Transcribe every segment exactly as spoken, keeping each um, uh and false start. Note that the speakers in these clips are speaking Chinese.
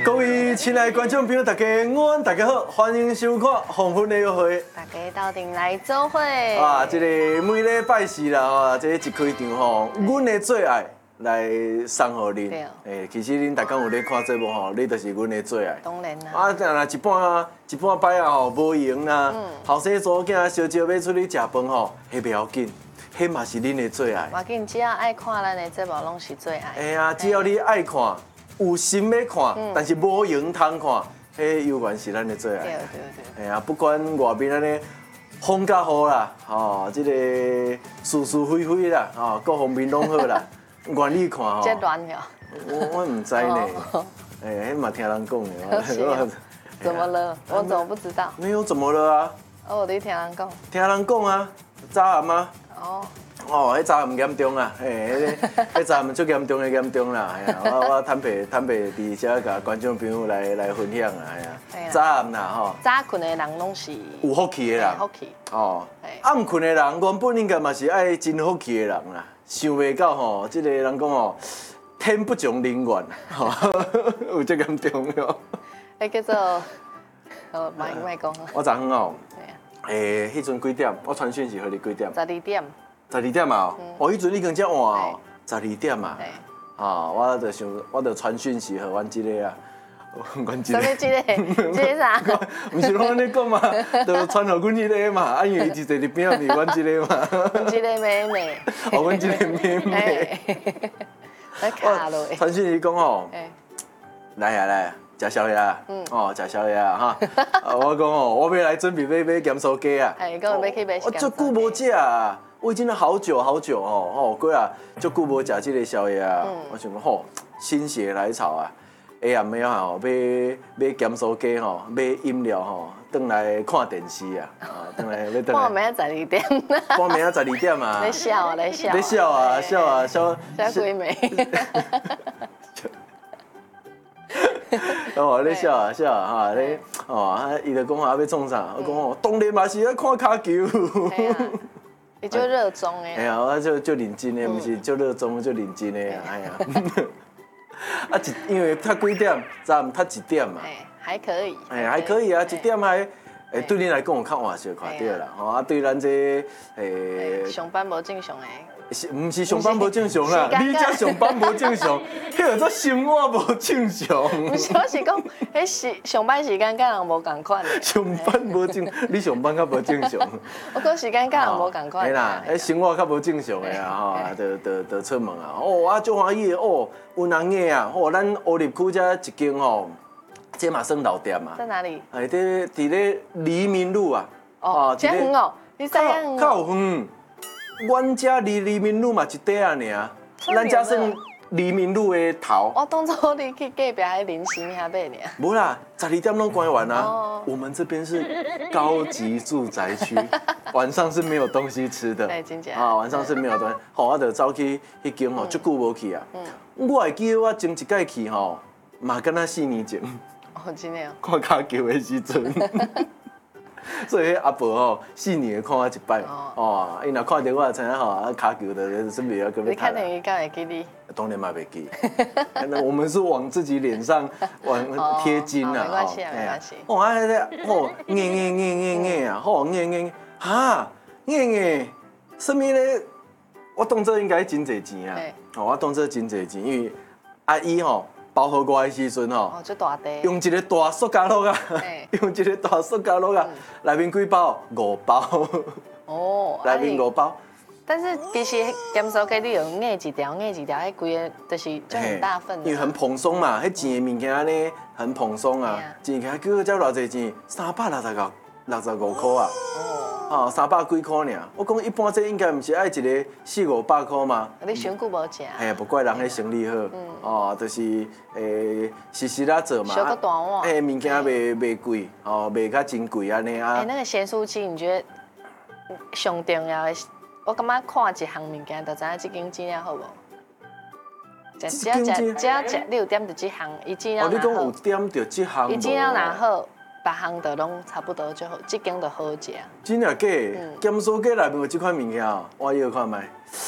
各位亲爱的观众朋友，大家午安，大家好，欢迎收看《黄昏的约会》。 大家到底来做会？ 啊，这个每礼拜四啦，吼，这个一开场吼，阮的最爱来送予恁。诶，其实恁大家有咧看节目吼，你就是阮的最爱。 当然啦。 啊，但若一半一半摆啊吼，无闲啦，后生祖囝烧招要出去食饭吼，迄袂要紧，迄嘛是恁的最爱。 我紧，只要爱看咱的节目，拢是最爱。 哎呀，只要你爱看。有心要看，但是无闲通看，迄永远是咱的最爱。 对对对。 哎呀，不管外面安尼风甲雨啦，吼，这个是是非非啦，吼，各方面拢好啦，愿意看吼。 这乱了。 我我唔知呢，哎，迄嘛听人讲的。 怎么了？我怎么不知道？ 没有怎么了啊？ 哦，你听人讲。 听人讲啊，早暗啊。 哦。 哦，迄早唔严重啊，嘿，迄迄早唔足严重的严重啦，哎呀，我我坦白坦白伫遮甲观众朋友来来分享啊，哎呀，早暗啦吼， 早困的人拢是有福气的人， 福气， 哦，暗困的人原本应该嘛是爱真福气的人啦，想袂到吼，即个人讲吼，天不从人愿，吼，有足严重哟。 迄叫做，哦，莫莫讲。 我昨昏哦，诶，迄阵几点？我传讯息互你几点？ 十二点。 十二点嘛，哦，迄阵已经遮晚哦，十二点嘛，啊，我就想，我就传讯息和阮即个啊，阮即个。什么即个？即个啥？ 毋是拢安尼讲嘛，就传互阮迄个嘛，啊，因为伊就坐伫边仔是阮即个嘛。 阮即个妹妹。 哦，阮即个妹妹。 来卡落。 传讯息讲哦，来啊来啊，食宵夜啊，哦，食宵夜啊哈。我讲哦，我要来准备买买咸酥鸡啊。 哎，讲要去买。 我足久无食啊。我已经好久好久哦哦，过啊，足久无食这个宵夜啊，我想讲吼，心血来潮啊，下暗暝吼，买买咸酥鸡吼，买饮料吼，转来看电视啊，啊，转来要转来。 半暝啊十二点。 半暝啊十二点啊。 在笑啊，在笑。 在笑啊，笑啊，笑。 小鬼妹。 哦，咧笑啊笑啊哈，咧哦，啊，伊就讲啊要创啥，我讲哦，当然嘛是要看骹球。 你就热衷诶。 哎呀，我就就认真诶，毋是就热衷就认真诶，哎呀。啊一，因为读几点，早暗读一点嘛。 哎，还可以。 哎，还可以啊，一点还，诶，对你来讲有较晚小看对啦，吼啊，对咱这诶。 上班无正常诶。 是，毋是上班无正常啦，你才上班无正常，迄个做生活无正常。 毋是，我是讲，迄时上班时间甲人无共款。 上班无正，你上班较无正常。 我讲时间甲人无共款。 嘿啦，迄生活较无正常的啊，吼，就就就出门啊。哦，啊，足欢喜的哦，有人个啊，哦，咱乌入区遮一间吼，这嘛算老店啊。 在哪里？ 哎，伫伫咧黎明路啊。 哦，这远哦，你知影？ 较有远。阮遮离黎明路嘛一块啊尔，咱遮算黎明路的头。 我当作你去隔壁迄林心遐买尔。 无啦，十二点拢关完啊。我们这边是高级住宅区，晚上是没有东西吃的。 对，真正。 啊，晚上是没有东西。好，我就走去迄间吼，足久无去啊。我会记得我前一届去吼，嘛敢若四年前。 哦，真的哦。 看骹球的时阵。所以迄阿婆吼，四年看我一摆，哦，伊若看到我知影吼，啊骹球的准备要搁要。 你看电影敢会记你？ 当然嘛袂记，那我们是往自己脸上往贴金啊， 没关系啊，没关系。 哦，啊，哦，硬硬硬硬硬啊，吼，硬硬哈，硬硬，什么咧？我当作应该真侪钱啊，哦，我当作真侪钱，因为阿姨吼。包好我的时阵吼，用一个大塑胶袋啊，用一个大塑胶袋啊，内面几包？五包。哦，内面五包。 但是其实咸酥鸡你用硬一条硬一条，迄规个就是就很大份。 因为很蓬松嘛，迄钱的物件呢很蓬松啊，钱起来叫叫偌济钱？三百六十六六十五块啊。哦，三百几块尔。我讲一般这应该毋是爱一个四五百块嘛。 你伤久无食。 嘿，不怪人迄生意好。嗯。哦，就是诶，实实啊做嘛。 小个大碗。 诶，物件卖卖贵，哦，卖较真贵安尼啊。 哎，那个咸酥鸡，你觉得上重要的？我感觉看一项物件，就知影这间质量好无？只只要食，只要食，你有点着这项，伊质量哪好？哦，你讲有点着这项。 伊质量哪好？别项的拢差不多就好，这间就好食。 真啊假？咸酥鸡内面有这款物件，我要看卖。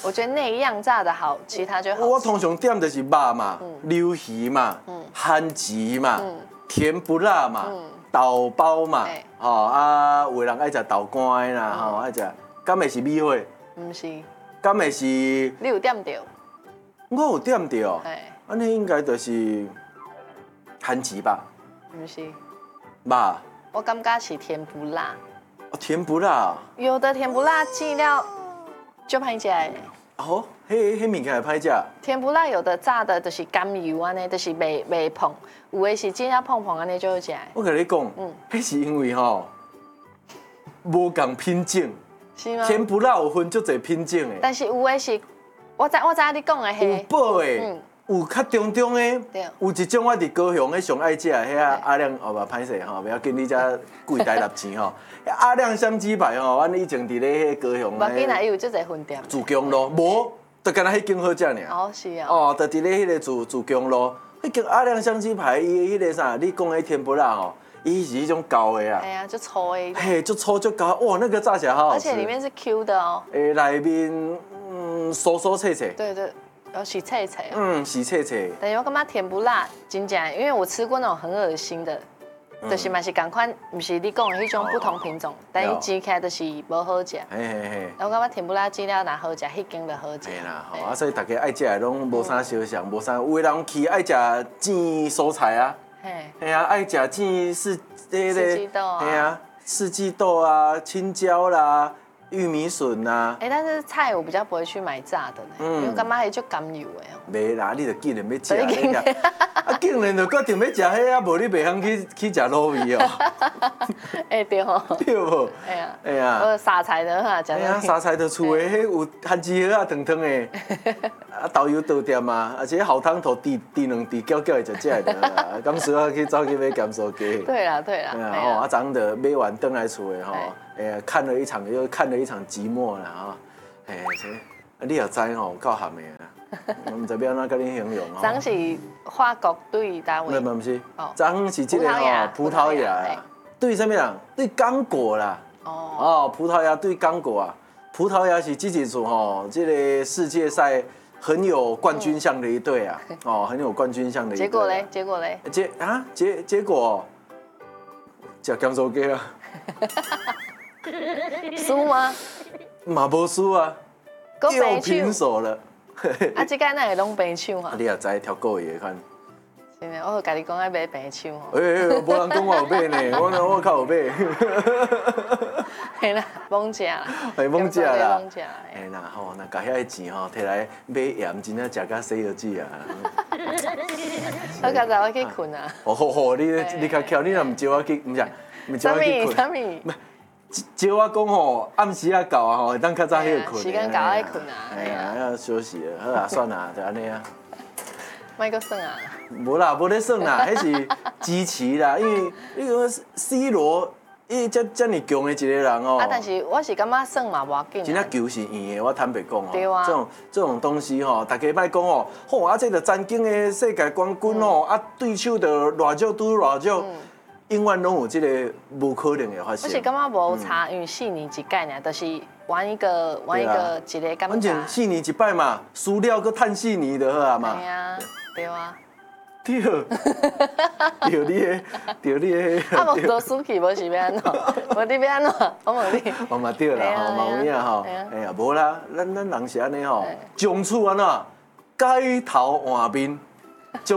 我觉得那一样炸的好，其他就好。 我通常点就是肉嘛、溜鱼嘛、番薯嘛、甜不辣嘛、豆包嘛，吼啊，有的人爱食豆干的啦，吼爱食，敢会是米花？ 唔是， 敢会是？ 你有点到？ 我有点到，安尼应该就是番薯吧？ 唔是， 肉。 我感觉是甜不辣。 哦，甜不辣。有的甜不辣剂料就歹食的。 哦，迄迄物件会歹食。 甜不辣有的炸的就是甘油安尼，就是袂袂碰，有的是真正碰碰安尼就好食。 我跟你讲，嗯，迄是因为吼无共品种。 是吗？ 甜不辣有分足侪品种的。 但是有的是，我知我知你讲的迄。 有宝的。嗯。有较中中的，有一种我伫高雄迄上爱食，迄啊阿亮哦，无歹势吼，不要紧，你遮贵台六钱吼。阿亮香鸡排吼，阮以前伫咧迄高雄。 无紧啦，伊有足侪分店。 自强路无，就干那迄间好食尔。 哦，是啊。 哦，就伫咧迄个自自强路，迄间阿亮香鸡排，伊迄个啥，你讲的甜不辣吼，伊是迄种厚的啊。 哎呀，就粗的。 嘿，就粗就厚，哇，那个炸起来好好吃。 而且里面是 Q 的哦。 诶，内面嗯酥酥脆脆。 对对。有洗脆脆， 嗯，洗脆脆。 但是我感觉甜不辣，真正，因为我吃过那种很恶心的，嗯、就是嘛是同款，不是你讲的迄种不同品种，哦、但是煎起来就是无好食。嘿嘿嘿。我感觉甜不辣剂料哪好食，迄间就好食。 嘿啦，吼，啊，所以大家爱食的拢无啥相像，无啥。有的人去爱食煎蔬菜啊，嘿，嘿啊，爱食煎是那个四季豆啊， 嘿啊，四季豆啊，青椒啦。玉米笋呐， 哎，但是菜我比较不会去买炸的呢，因为感觉迄就甘油的哦。 袂啦，你就竟然要食迄个，啊，竟然就决定要食迄啊，无你袂晓去去食卤味哦。 哎对哦。 对无？哎呀，哎呀， 呃，沙菜的哈， 哎呀，沙菜的厝的，迄有番薯叶啊，汤汤的，啊，豆油豆点啊，而且好汤头滴滴两滴，搅搅会就食的啦。刚时啊去走去买咸酥鸡。 对啦对啦。哎呀，吼，啊，昨就买完回来厝的吼。哎，看了一场又看了一场寂寞了哈，哎，这你也知吼，够咸的啦，我唔知要安怎跟你形容哦。 咱是法国对单位。 唔唔是，咱是这个吼葡萄牙啦，对什么人？对刚果啦。哦。哦，葡萄牙对刚果啊，葡萄牙是这几组吼，这个世界赛很有冠军相的一队啊，哦，很有冠军相的一队。 结果嘞？结果嘞？ 结啊结结果，食咸酥鸡啊。 输吗？ 嘛无输啊，又平手了。 啊，这间那会拢平手哈。 你也知跳过也看。 是呢，我甲你讲爱买平手吼。 哎哎，无人讲我有买呢，我我靠有买。 系啦，懵食啦。 系懵食啦。 懵食。 哎啦吼，那甲遐个钱吼，摕来买盐，真正食甲洗耳机啊。 我刚才我去困啊。 哦吼吼，你你较巧，你若唔招我去，唔是，唔招我去困。 什么？什么？ 招我讲吼，暗时啊到啊吼，会当较早去困。 时间到爱困啊。 哎呀，要休息了，好啊，算啦，就安尼啊。 莫阁算啊。 无啦，无咧算啦，迄是支持啦，因为那个 C 罗，伊遮遮尔强的一个人哦。 啊，但是我是感觉算嘛无要紧。 真正球是圆的，我坦白讲哦。 对啊。 这种这种东西吼，大家莫讲哦，吼啊，这个曾经的世界冠军哦，啊对手就偌少对偌少。永远拢有这个无可能的发生。 我是感觉无差，因为四年一届呢，就是玩一个玩一个一个感觉。 反正四年一摆嘛，输了搁趁四年就好啊嘛。 对啊，对啊。 对，对你的，对你的。 啊，无都输去，无是要安怎？无你要安怎？我问你。 哦嘛对啦，吼嘛有影吼。哎呀，无啦，咱咱人是安尼吼，将处安怎？街头换面。